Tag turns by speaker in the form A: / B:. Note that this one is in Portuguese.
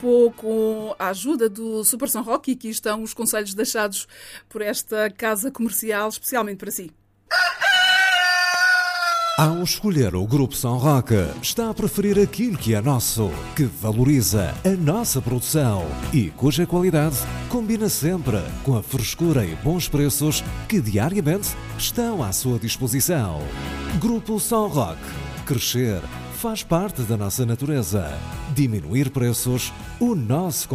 A: participou com a ajuda do Super São Roque e aqui estão os conselhos deixados por esta casa comercial, especialmente para si.
B: Ao escolher o Grupo São Roque, está a preferir aquilo que é nosso, que valoriza a nossa produção e cuja qualidade combina sempre com a frescura e bons preços que diariamente estão à sua disposição. Grupo São Roque. Crescer faz parte da nossa natureza. Diminuir preços, o nosso